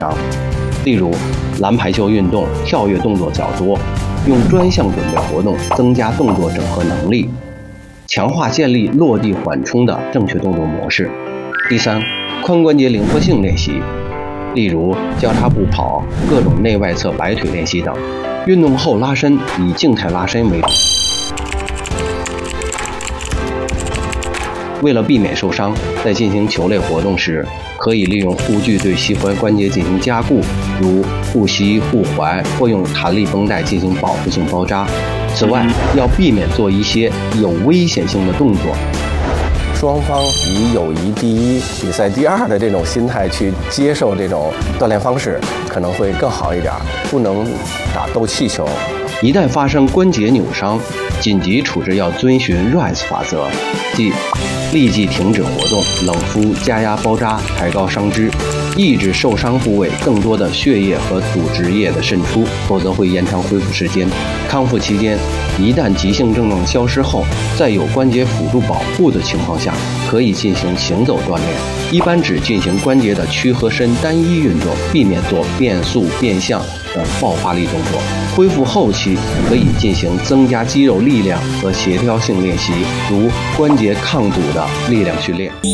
例如篮排球运动跳跃动作较多，用专项准备活动增加动作整合能力，强化建立落地缓冲的正确动作模式。第三，髋关节灵活性练习，例如交叉步跑、各种内外侧摆腿练习等。运动后拉伸以静态拉伸为主。为了避免受伤，在进行球类活动时，可以利用护具对膝踝关节进行加固，如护膝、护踝，或用弹力绷带进行保护性包扎。此外，要避免做一些有危险性的动作。 双方以友谊第一、比赛第二的这种心态去接受这种锻炼方式，可能会更好一点。不能打斗气球。 一旦发生关节扭伤，紧急处置要遵循 RICE 法则，即立即停止活动、冷敷、加压包扎、抬高伤肢，抑制受伤部位更多的血液和组织液的渗出，否则会延长恢复时间。康复期间，一旦急性症状消失后，在有关节辅助保护的情况下，可以进行行走锻炼，一般只进行关节的屈和伸单一运动，避免做变速、变向等爆发力动作。恢复后期可以进行增加肌肉力量和协调性练习，如关节抗阻的力量训练。